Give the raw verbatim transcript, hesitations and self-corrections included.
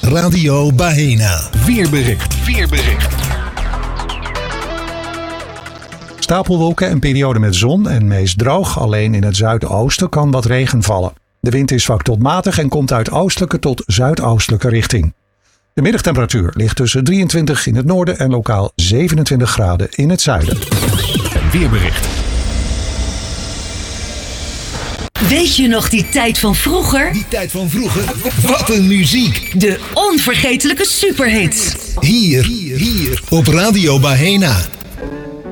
Radio Bahena. Weerbericht. Weerbericht. Stapelwolken en periode met zon en meest droog. Alleen in het zuidoosten kan wat regen vallen. De wind is zwak tot matig en komt uit oostelijke tot zuidoostelijke richting. De middagtemperatuur ligt tussen drieëntwintig in het noorden en lokaal zevenentwintig graden in het zuiden. En weerbericht. Weet je nog die tijd van vroeger? Die tijd van vroeger? Wat een muziek! De onvergetelijke superhits. Hier, hier op Radio Bahena.